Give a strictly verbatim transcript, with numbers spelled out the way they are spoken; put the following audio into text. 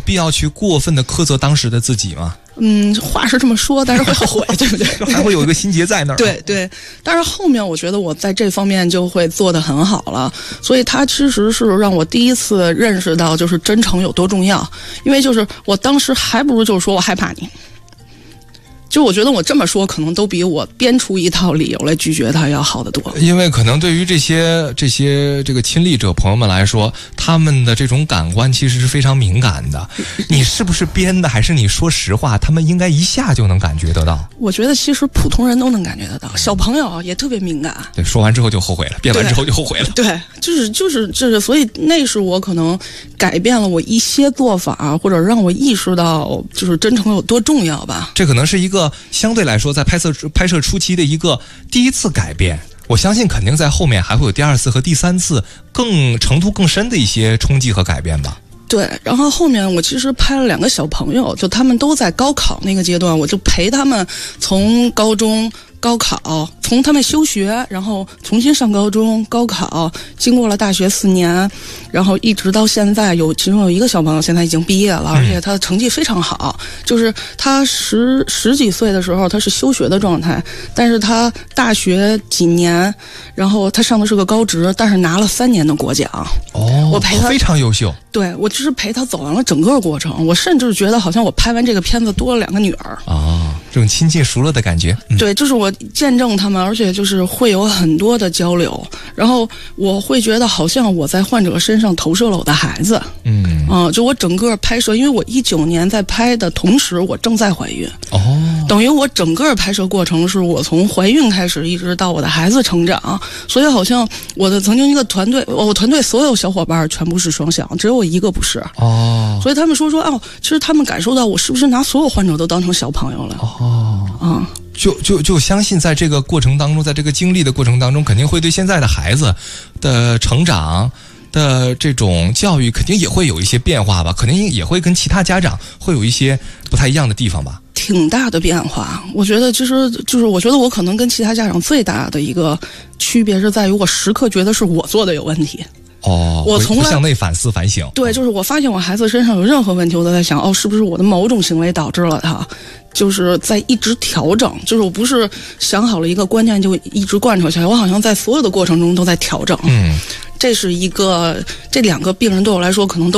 必要去过分的苛责当时的自己吗？ 嗯，话是这么说，但是会后悔，对不对？ 还会有一个心结在那儿。 对对，但是后面我觉得我在这方面就会做得很好了，所以它其实是让我第一次认识到，就是真诚有多重要。因为就是我当时还不如就是说我害怕你。就我觉得我这么说，可能都比我编出一套理由来拒绝他要好得多。 因为可能对于这些这些这个亲历者朋友们来说，他们的这种感官其实是非常敏感的。你是不是编的，还是你说实话，他们应该一下就能感觉得到。 我觉得其实普通人都能感觉得到，小朋友也特别敏感。 对，说完之后就后悔了，编完之后就后悔了。 对，对就是就是就是，所以那是我可能改变了我一些做法，或者让我意识到就是真诚有多重要吧。 这可能是一个相对来说在拍摄拍摄初期的一个第一次改变，我相信肯定在后面还会有第二次和第三次更程度更深的一些冲击和改变吧。 对，然后后面我其实拍了两个小朋友，就他们都在高考那个阶段，我就陪他们从高中高考，从他们休学，然后重新上高中高考，经过了大学四年，然后一直到现在，有其中有一个小朋友现在已经毕业了，而且他的成绩非常好，就是他十十几岁的时候他是休学的状态，但是他大学几年，然后他上的是个高职，但是拿了三年的国奖。 哦， 我陪他非常优秀。 对，我就是陪他走完了整个过程，我甚至觉得好像我拍完这个片子多了两个女儿啊、哦，这种亲近熟络的感觉。 嗯、对，就是我见证他们，而且就是会有很多的交流，然后我会觉得好像我在患者身上投射了我的孩子。嗯啊、呃，就我整个拍摄，因为我一九年在拍的同时，我正在怀孕。哦，等于我整个拍摄过程是我从怀孕开始一直到我的孩子成长，所以好像我的曾经一个团队，我团队所有小伙伴全部是双向，只有我一个不是。哦，所以他们说说哦，其实他们感受到我是不是拿所有患者都当成小朋友了。哦，啊、嗯。 就就就相信在这个过程当中，在这个经历的过程当中，肯定会对现在的孩子的成长的这种教育，肯定也会有一些变化吧？肯定也会跟其他家长会有一些不太一样的地方吧？ 挺大的变化，我觉得其实就是我觉得我可能跟其他家长最大的一个区别是在于，我时刻觉得是我做的有问题。 哦， 我从来向内反思反省。 对，就是我发现我孩子身上有任何问题，我都在想，哦，是不是我的某种行为导致了他，就是在一直调整。就是我不是想好了一个观念就一直贯彻下来，我好像在所有的过程中都在调整。嗯，这是一个，这两个病人对我来说可能都